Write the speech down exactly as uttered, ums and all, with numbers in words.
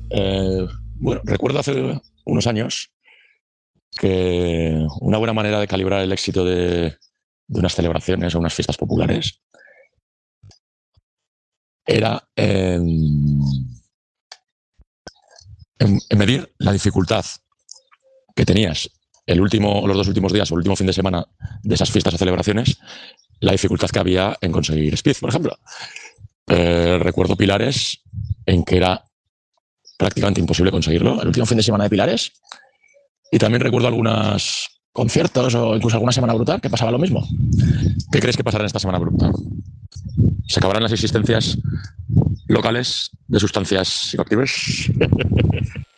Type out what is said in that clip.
Eh, bueno, recuerdo hace unos años que una buena manera de calibrar el éxito de, de unas celebraciones o unas fiestas populares era en, en, en medir la dificultad que tenías el último, los dos últimos días o el último fin de semana de esas fiestas o celebraciones, la dificultad que había en conseguir speed, por ejemplo. Eh, recuerdo Pilares en que era prácticamente imposible conseguirlo, el último fin de semana de Pilares, y también recuerdo algunos conciertos o incluso alguna semana brutal que pasaba lo mismo. ¿Qué crees que pasará en esta semana brutal? ¿Se acabarán las existencias locales de sustancias psicoactivas?